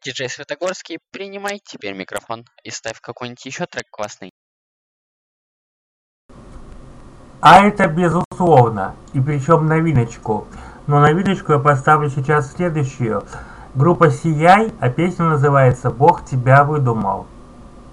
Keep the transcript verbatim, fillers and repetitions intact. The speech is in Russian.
Диджей Светогорский, принимай теперь микрофон и ставь какой-нибудь еще трек классный. А это безусловно, и причем новиночку. Но новиночку я поставлю сейчас следующую. Группа Сияй, а песня называется «Бог тебя выдумал».